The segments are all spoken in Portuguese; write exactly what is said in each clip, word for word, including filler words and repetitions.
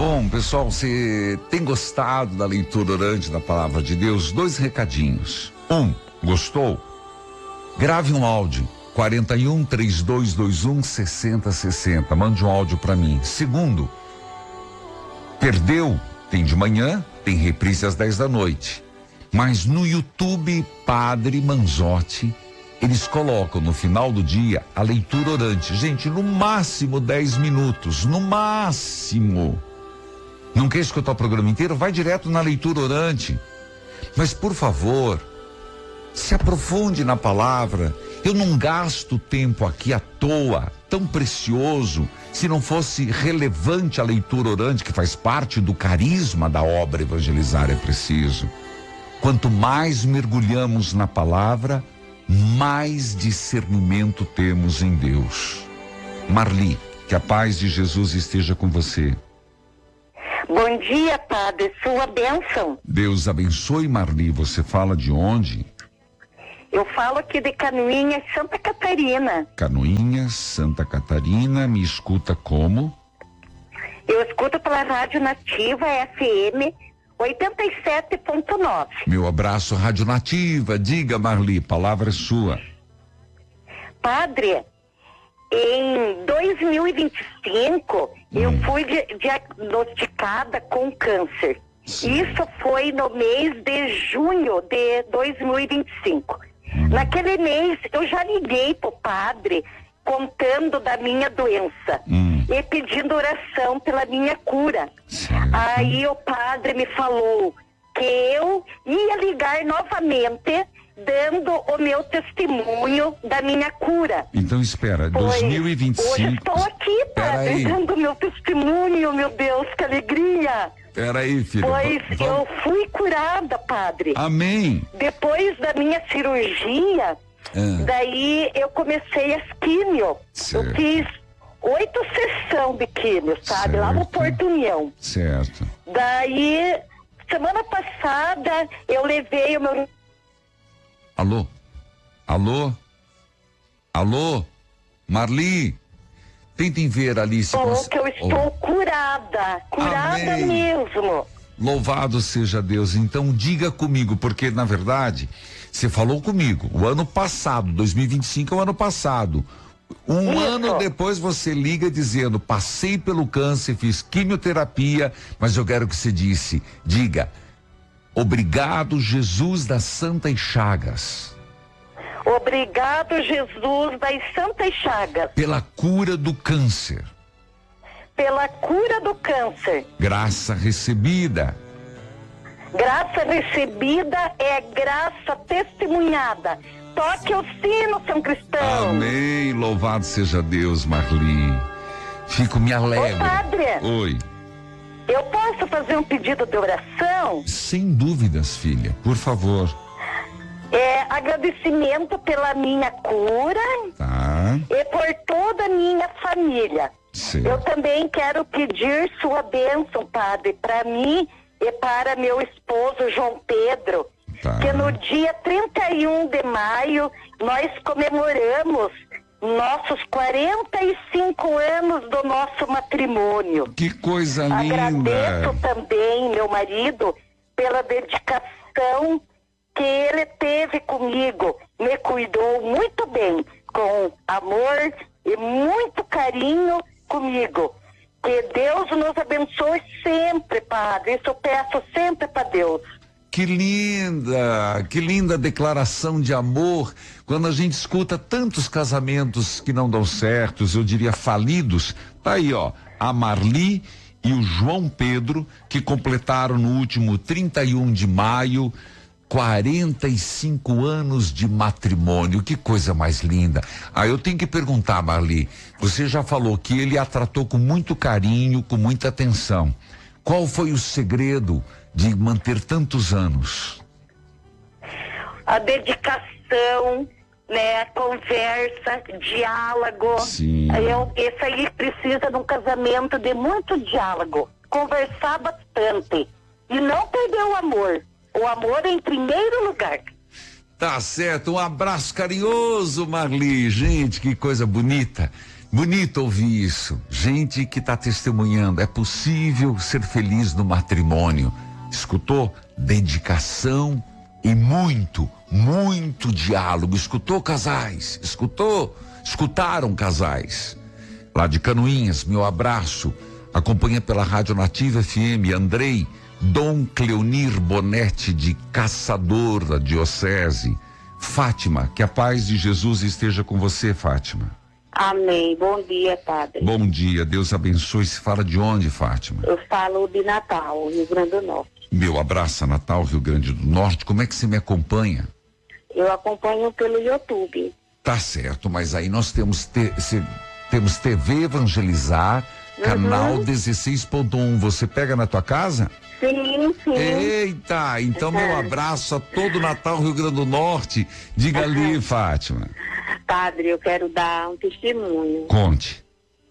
Bom, pessoal, você tem gostado da leitura orante da Palavra de Deus? Dois recadinhos. Um, gostou? Grave um áudio, quarenta e um, trinta e dois vinte e um, sessenta sessenta. Mande um áudio para mim. Segundo, perdeu? Tem de manhã, tem reprise às dez da noite. Mas no YouTube, Padre Manzotti, eles colocam no final do dia a leitura orante. Gente, no máximo dez minutos, no máximo. Não quer escutar o programa inteiro? Vai direto na leitura orante. Mas, por favor, se aprofunde na palavra. Eu não gasto tempo aqui à toa, tão precioso, se não fosse relevante a leitura orante, que faz parte do carisma da obra Evangelizar é Preciso. Quanto mais mergulhamos na palavra, mais discernimento temos em Deus. Marli, que a paz de Jesus esteja com você. Bom dia, padre, sua bênção. Deus abençoe, Marli. Você fala de onde? Eu falo aqui de Canoinhas, Santa Catarina. Canoinhas, Santa Catarina. Me escuta como? Eu escuto pela Rádio Nativa F M oitenta e sete ponto nove. Meu abraço, Rádio Nativa. Diga, Marli, palavra é sua. Padre, em dois mil e vinte e cinco, hum. eu fui di- diagnosticada com câncer. Sim. Isso foi no mês de junho de dois mil e vinte e cinco. Hum. Naquele mês, eu já liguei pro padre contando da minha doença hum. e pedindo oração pela minha cura. Sim. Aí o padre me falou que eu ia ligar novamente dando o meu testemunho da minha cura. Então espera, pois, dois mil e vinte e cinco... Hoje estou aqui, padre, dando meu testemunho, meu Deus, que alegria. Peraí, filha. Pois v- eu fui curada, padre. Amém. Depois da minha cirurgia, ah. daí eu comecei as químio. Certo. Eu fiz oito sessões de químio, sabe? Certo. Lá no Porto União. Certo. Daí, semana passada, eu levei o meu... Alô? Alô? Alô? Marli? Tentem ver ali se Falou cons... que eu estou oh. curada, curada Amém. mesmo. Louvado seja Deus. Então diga comigo, porque na verdade, você falou comigo, o ano passado, dois mil e vinte e cinco é o ano passado. Um Isso. ano depois você liga dizendo, passei pelo câncer, fiz quimioterapia, mas eu quero que você disse, diga, obrigado, Jesus das Santas Chagas. Obrigado, Jesus das Santas Chagas. Pela cura do câncer. Pela cura do câncer. Graça recebida. Graça recebida é graça testemunhada. Toque o sino, São Cristão. Amém. Louvado seja Deus, Marli. Fico me alegre. Ô, padre. Oi. Eu posso fazer um pedido de oração? Sem dúvidas, filha. Por favor. É, agradecimento pela minha cura tá. e por toda a minha família. Sim. Eu também quero pedir sua bênção, padre, para mim e para meu esposo João Pedro, tá. que no dia trinta e um de maio nós comemoramos nossos quarenta e cinco anos do nosso matrimônio. Que coisa linda! Agradeço também meu marido pela dedicação que ele teve comigo, me cuidou muito bem, com amor e muito carinho comigo. Que Deus nos abençoe sempre, padre. Isso eu peço sempre para Deus. Que linda, que linda declaração de amor. Quando a gente escuta tantos casamentos que não dão certos, eu diria falidos, tá aí, ó, a Marli e o João Pedro, que completaram no último trinta e um de maio quarenta e cinco anos de matrimônio. Que coisa mais linda. Ah, eu tenho que perguntar, Marli, você já falou que ele a tratou com muito carinho, com muita atenção. Qual foi o segredo de manter tantos anos? A dedicação, né, a conversa, diálogo. Sim. Eu, esse aí precisa de um casamento de muito diálogo, conversar bastante e não perder o amor. O amor em primeiro lugar. Tá certo, um abraço carinhoso, Marli. Gente, que coisa bonita. Bonito ouvir isso. Gente que está testemunhando. É possível ser feliz no matrimônio. Escutou? Dedicação e muito, muito diálogo. Escutou, casais? Escutou? Escutaram, casais? Lá de Canoinhas, meu abraço. Acompanha pela Rádio Nativa F M, Andrei, Dom Cleonir Bonetti de Caçador da Diocese. Fátima, que a paz de Jesus esteja com você, Fátima. Amém. Bom dia, padre. Bom dia, Deus abençoe. Se fala de onde, Fátima? Eu falo de Natal, Rio Grande do Norte. Meu abraço a Natal, Rio Grande do Norte. Como é que você me acompanha? Eu acompanho pelo YouTube. Tá certo, mas aí nós temos, te, se, temos T V Evangelizar, uhum. Canal dezesseis ponto um. Você pega na tua casa? Sim, sim. Eita, então uhum. meu abraço a todo Natal, Rio Grande do Norte. Diga uhum. ali, Fátima. Padre, eu quero dar um testemunho. Conte.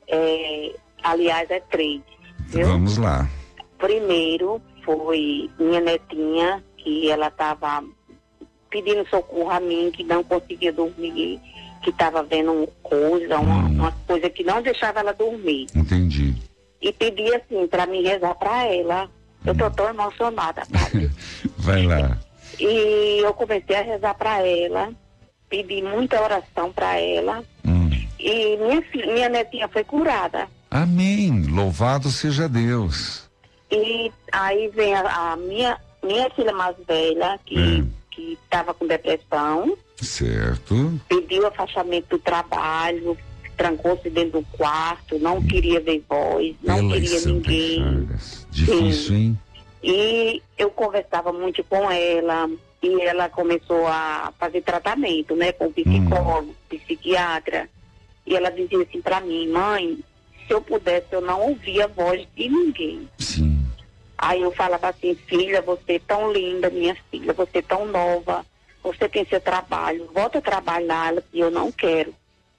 É, aliás, é três. Viu? Vamos lá. Primeiro foi minha netinha, que ela estava pedindo socorro a mim, que não conseguia dormir, que estava vendo coisa, uma, hum. uma coisa que não deixava ela dormir. Entendi. E pedi assim, para mim rezar para ela. Eu tô tão emocionada, padre. Vai lá. E eu comecei a rezar para ela, pedi muita oração para ela. Hum. E minha, filha, minha netinha foi curada. Amém. Louvado seja Deus. E aí vem a, a minha, minha filha mais velha, que hum. que estava com depressão. Certo. Pediu afastamento do trabalho, trancou-se dentro do quarto, não hum. queria ver voz, não Pelas queria ninguém. Chagas. Difícil, Sim. hein? E eu conversava muito com ela, e ela começou a fazer tratamento, né, com psicólogo, hum. psiquiatra. E ela dizia assim pra mim: mãe, se eu pudesse, eu não ouvia a voz de ninguém. Sim. Aí eu falava assim: filha, você é tão linda, minha filha, você é tão nova, você tem seu trabalho, volta a trabalhar, e eu não quero.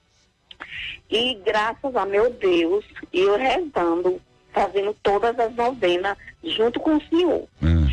E graças a meu Deus, eu rezando, fazendo todas as novenas junto com o senhor. Hum.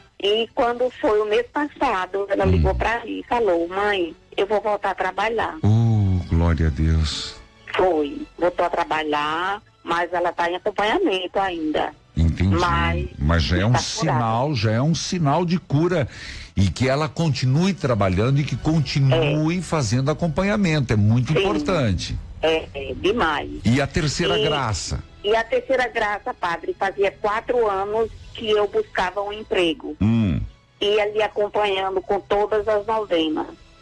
E quando foi o mês passado, ela hum. ligou pra mim e falou: mãe, eu vou voltar a trabalhar. Oh, glória a Deus. Foi, voltou a trabalhar, mas ela está em acompanhamento ainda. Entendi. Mas, mas já é um tá sinal, curada. já é um sinal de cura. E que ela continue trabalhando e que continue é. fazendo acompanhamento. É muito Sim. importante. É, é, demais. E a terceira e, graça? E a terceira graça, padre, fazia quatro anos que eu buscava um emprego. Hum. E ali acompanhando com todas as novenas.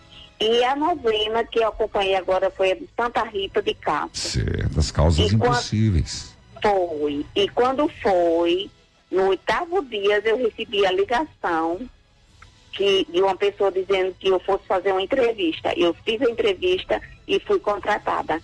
E a novena que eu acompanhei agora foi a de Santa Rita de Castro. Certo, as causas e impossíveis. Foi. E quando foi, no oitavo dia, eu recebi a ligação que, de uma pessoa dizendo que eu fosse fazer uma entrevista. Eu fiz a entrevista e fui contratada.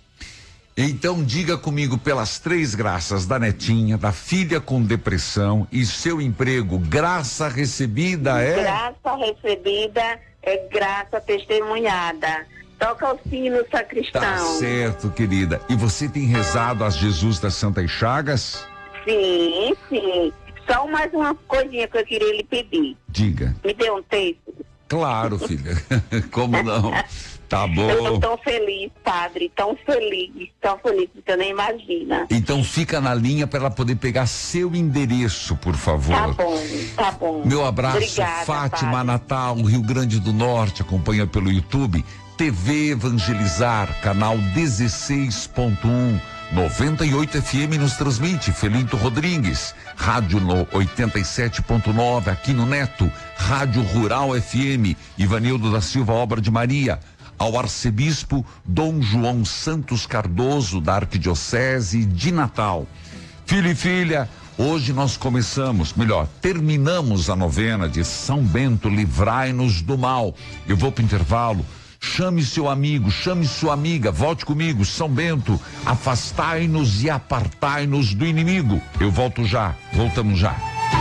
Então diga comigo, pelas três graças da netinha, da filha com depressão e seu emprego, graça recebida é? Graça recebida é graça testemunhada. Toca o sino, sacristão. Tá certo, querida. E você tem rezado a Jesus das Santas Chagas? Sim, sim. Só mais uma coisinha que eu queria lhe pedir. Diga. Me dê um texto. Claro, filha. Como não? Tá bom. Eu tô tão feliz, padre, tão feliz, tão feliz que você nem imagina. Então fica na linha para ela poder pegar seu endereço, por favor. Tá bom, tá bom. Meu abraço, Obrigada, Fátima, padre. Natal, Rio Grande do Norte, acompanha pelo YouTube, T V Evangelizar, canal dezesseis ponto um, noventa e oito F M nos transmite, Felinto Rodrigues, rádio no oitenta e sete ponto nove, aqui no Neto, Rádio Rural F M, Ivanildo da Silva, Obra de Maria, ao arcebispo Dom João Santos Cardoso, da Arquidiocese de Natal. Filho e filha, hoje nós começamos, melhor, terminamos a novena de São Bento, livrai-nos do mal. Eu vou para o intervalo. Chame seu amigo, chame sua amiga, volte comigo, São Bento, afastai-nos e apartai-nos do inimigo. Eu volto já, voltamos já.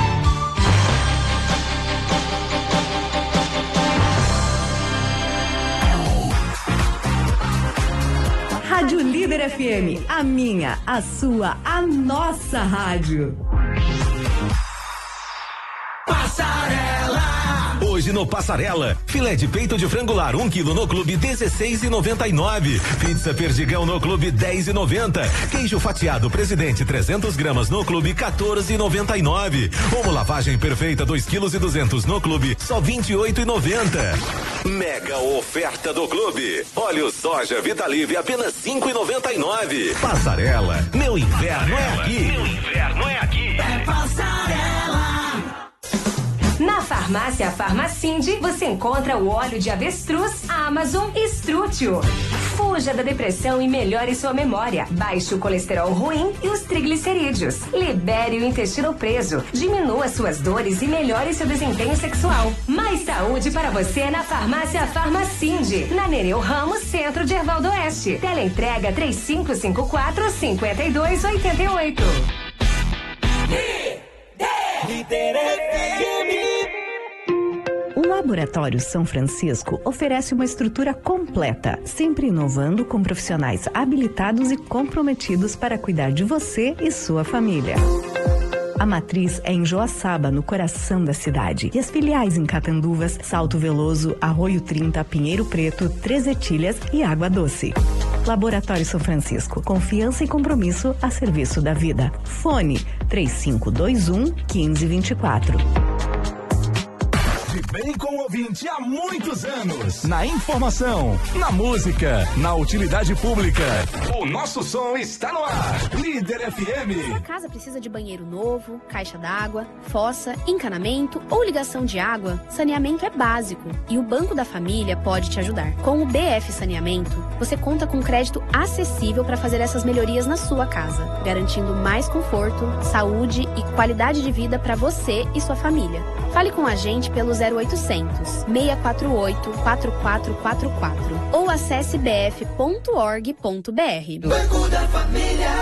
Rádio Líder F M, a minha, a sua, a nossa rádio. Passarela Hoje no Passarela, filé de peito de frangular um quilo no clube dezesseis e noventa e nove. Pizza Perdigão no clube dez e noventa. Queijo fatiado Presidente trezentos gramas no clube quatorze e noventa e nove. Omo lavagem perfeita dois quilos e duzentos no clube só vinte e oito e noventa. Mega oferta do clube. Óleo soja Vitalive apenas cinco e noventa e nove. Passarela, meu inverno é aqui. Meu inverno é aqui. É Passarela. Na farmácia Farmacinde, você encontra o óleo de avestruz Amazon Estrútil. Fuja da depressão e melhore sua memória. Baixe o colesterol ruim e os triglicerídeos. Libere o intestino preso. Diminua suas dores e melhore seu desempenho sexual. Mais saúde para você na farmácia Farmacinde. Na Nereu Ramos, centro de Ervaldo Oeste. Teleentrega três cinco cinco quatro, cinco dois oito oito. Líder F M. O Laboratório São Francisco oferece uma estrutura completa, sempre inovando com profissionais habilitados e comprometidos para cuidar de você e sua família. A matriz é em Joaçaba, no coração da cidade, e as filiais em Catanduvas, Salto Veloso, Arroio trinta, Pinheiro Preto, Três Etilhas e Água Doce. Laboratório São Francisco, confiança e compromisso a serviço da vida. Fone três cinco dois um, um cinco dois quatro. De bem com o ouvinte há muitos anos. Na informação, na música, na utilidade pública. O nosso som está no ar. Líder F M. Sua casa precisa de banheiro novo, caixa d'água, fossa, encanamento ou ligação de água? Saneamento é básico e o Banco da Família pode te ajudar. Com o B F Saneamento, você conta com crédito acessível para fazer essas melhorias na sua casa, garantindo mais conforto, saúde e qualidade de vida para você e sua família. Fale com a gente pelo zero oitocentos, seis quatro oito, quatro quatro quatro quatro ou acesse b f ponto org ponto b r. Banco da Família.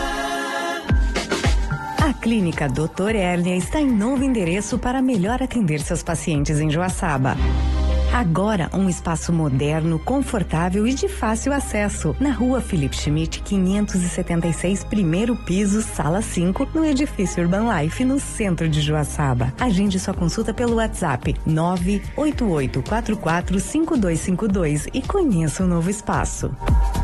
A Clínica doutor Hérnia está em novo endereço para melhor atender seus pacientes em Joaçaba. Agora, um espaço moderno, confortável e de fácil acesso. Na rua Felipe Schmidt, quinhentos e setenta e seis, primeiro piso, sala cinco, no edifício Urban Life, no centro de Joaçaba. Agende sua consulta pelo WhatsApp nove oito oito quatro quatro cinco dois cinco dois e conheça o novo espaço.